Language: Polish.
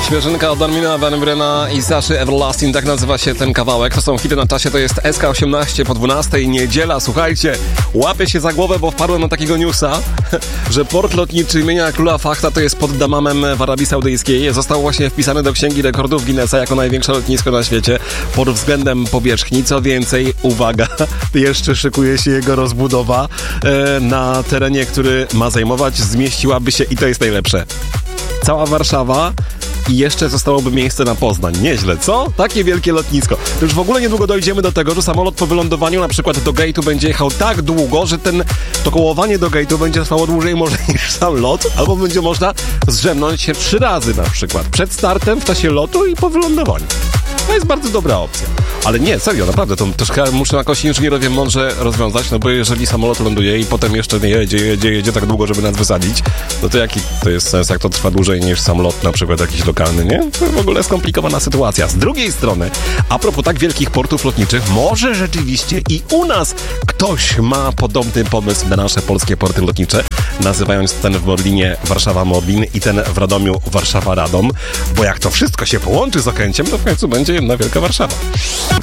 Świeżynka od Armina Van Burena i Saszy Everlasting, tak nazywa się ten kawałek. To są hity na czasie, to jest SK18 po 12, niedziela. Słuchajcie, łapię się za głowę, bo wpadłem na takiego newsa, że port lotniczy imienia króla Fahda, to jest pod Dammamem w Arabii Saudyjskiej. Został właśnie wpisany do Księgi Rekordów Guinnessa jako największe lotnisko na świecie pod względem powierzchni. Co więcej, uwaga, jeszcze szykuje się jego rozbudowa na terenie, który ma zajmować, zmieściłaby się, i to jest najlepsze, cała Warszawa i jeszcze zostałoby miejsce na Poznań. Nieźle, co? Takie wielkie lotnisko. To już w ogóle niedługo dojdziemy do tego, że samolot po wylądowaniu na przykład do gate'u będzie jechał tak długo, że to kołowanie do gate'u będzie trwało dłużej może niż sam lot, albo będzie można zrzemnąć się 3 razy na przykład. Przed startem, w czasie lotu i po wylądowaniu. To jest bardzo dobra opcja. Ale nie, serio, naprawdę, to troszkę muszę jakoś inżynierowie mądrze rozwiązać, no bo jeżeli samolot ląduje i potem jeszcze nie jedzie tak długo, żeby nas wysadzić, no to jaki to jest sens, jak to trwa dłużej niż samolot na przykład jakiś lokalny, nie? To w ogóle skomplikowana sytuacja. Z drugiej strony, a propos tak wielkich portów lotniczych, może rzeczywiście i u nas ktoś ma podobny pomysł na nasze polskie porty lotnicze, nazywając ten w Modlinie Warszawa-Modlin i ten w Radomiu Warszawa-Radom, bo jak to wszystko się połączy z Okęciem, to w końcu będzie jedna wielka Warszawa.